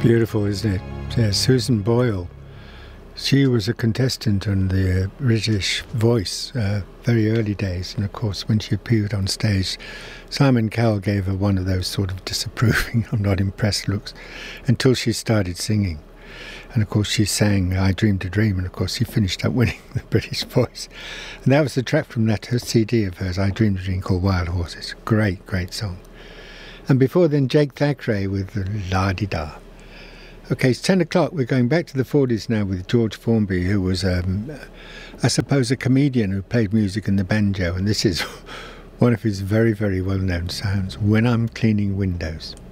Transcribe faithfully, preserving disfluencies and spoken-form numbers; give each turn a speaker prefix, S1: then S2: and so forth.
S1: Beautiful, isn't it? Yeah, Susan Boyle. She was a contestant on the British Voice, uh, very early days, and of course when she appeared on stage, Simon Cowell gave her one of those sort of disapproving, I'm not impressed looks, until she started singing. And of course she sang I Dreamed a Dream, and of course she finished up winning the British Voice. And that was the track from that her C D of hers, I Dreamed a Dream, called Wild Horses. Great, great song. And before then, Jake Thackeray with La-Di-Da. Okay, it's ten o'clock. We're going back to the forties now with George Formby, who was, um, I suppose, a comedian who played music in the banjo. And this is one of his very, very well-known sounds, When I'm Cleaning Windows.